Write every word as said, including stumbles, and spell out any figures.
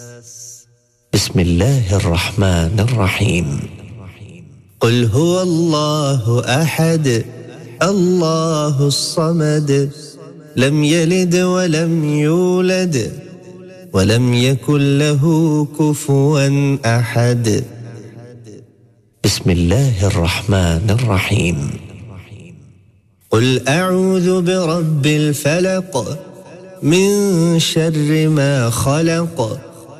بسم الله الرحمن الرحيم. قل هو الله أحد الله الصمد لم يلد ولم يولد ولم يكن له كفوا أحد. بسم الله الرحمن الرحيم. قل أعوذ برب الفلق من شر ما خلق